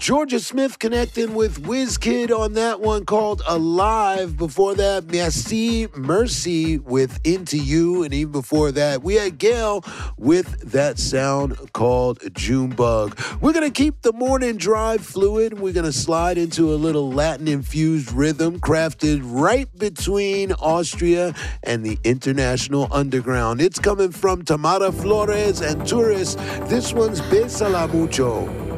Georgia Smith connecting with WizKid on that one called Alive. Before that, Merci Mercy with Into You. And even before that, we had Gail with that sound called Junebug. We're going to keep the morning drive fluid. We're going to slide into a little Latin-infused rhythm crafted right between Austria and the international underground. It's coming from Tamara Flores and Tourist. This one's Besala Mucho.